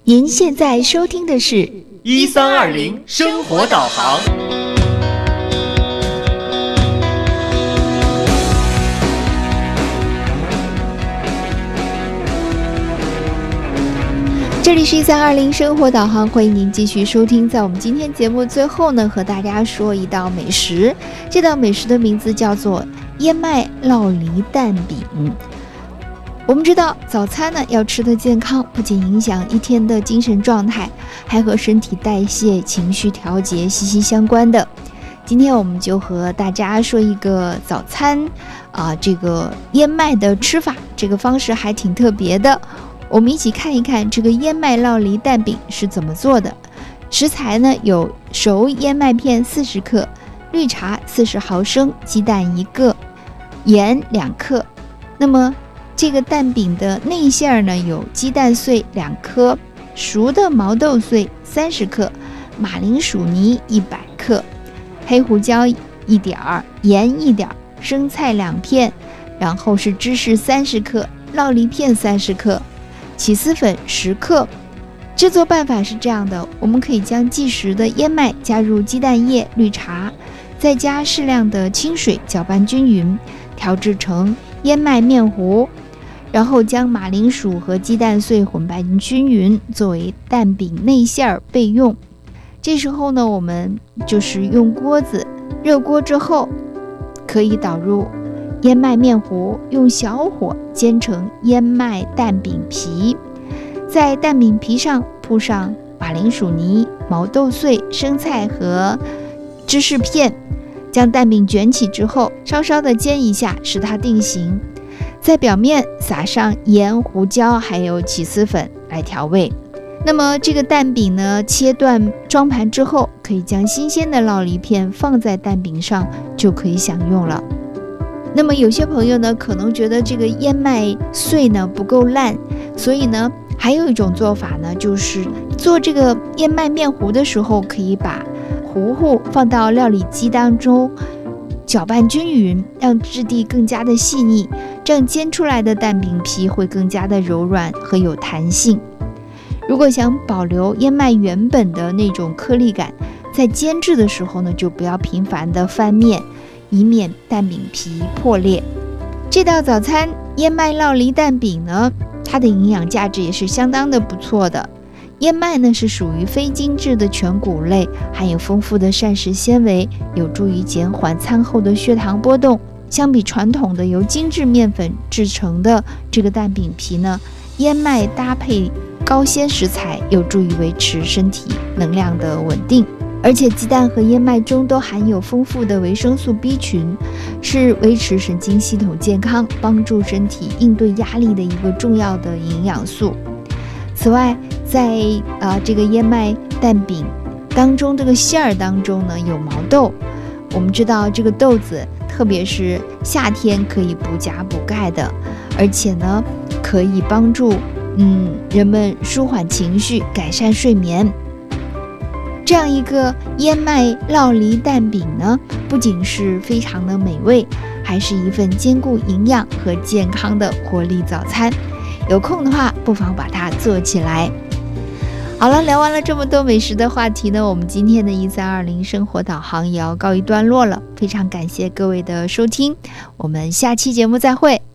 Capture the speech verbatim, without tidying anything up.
您现在收听的是一三二零生活导航。 这里是一三二零生活导航，欢迎您继续收听。在我们今天节目最后呢，和大家说一道美食，这道美食的名字叫做燕麦酪梨蛋饼。我们知道早餐呢要吃得健康，不仅影响一天的精神状态，还和身体代谢、情绪调节息息相关的。今天我们就和大家说一个早餐啊，这个燕麦的吃法，这个方式还挺特别的。我们一起看一看这个燕麦酪梨蛋饼是怎么做的。食材呢有熟燕麦片四十克，绿茶四十毫升，鸡蛋一个，盐两克。那么这个蛋饼的内馅呢有鸡蛋碎两颗，熟的毛豆碎三十克，马铃薯泥一百克，黑胡椒一点儿，盐一点儿，生菜两片，然后是芝士三十克，酪梨片三十克，起司粉十克。制作办法是这样的，我们可以将即食的燕麦加入鸡蛋液、绿茶，再加适量的清水搅拌均匀，调制成燕麦面糊，然后将马铃薯和鸡蛋碎混拌均匀，作为蛋饼内馅备用。这时候呢，我们就是用锅子，热锅之后可以倒入燕麦面糊，用小火煎成燕麦蛋饼皮，在蛋饼皮上铺上马铃薯泥、毛豆碎、生菜和芝士片，将蛋饼卷起之后稍稍的煎一下，使它定型，在表面撒上盐、胡椒还有起司粉来调味。那么这个蛋饼呢，切断装盘之后，可以将新鲜的酪梨片放在蛋饼上，就可以享用了。那么有些朋友呢，可能觉得这个燕麦碎呢不够烂，所以呢还有一种做法呢，就是做这个燕麦面糊的时候，可以把糊糊放到料理机当中搅拌均匀，让质地更加的细腻，这样煎出来的蛋饼皮会更加的柔软和有弹性。如果想保留燕麦原本的那种颗粒感，在煎制的时候呢，就不要频繁的翻面，以免蛋饼皮破裂。这道早餐燕麦酪梨蛋饼呢，它的营养价值也是相当的不错的。燕麦呢是属于非精制的全谷类，含有丰富的膳食纤维，有助于减缓餐后的血糖波动。相比传统的由精制面粉制成的这个蛋饼皮呢，燕麦搭配高纤食材，有助于维持身体能量的稳定。而且鸡蛋和燕麦中都含有丰富的维生素 B 群，是维持神经系统健康、帮助身体应对压力的一个重要的营养素。此外，在呃这个燕麦蛋饼当中，这个馅儿当中呢有毛豆。我们知道这个豆子，特别是夏天可以补钾补钙的，而且呢可以帮助嗯人们舒缓情绪、改善睡眠。这样一个燕麦酪梨蛋饼呢，不仅是非常的美味，还是一份兼顾营养和健康的活力早餐。有空的话，不妨把它做起来。好了，聊完了这么多美食的话题呢，我们今天的一三二零生活导航也要告一段落了。非常感谢各位的收听，我们下期节目再会。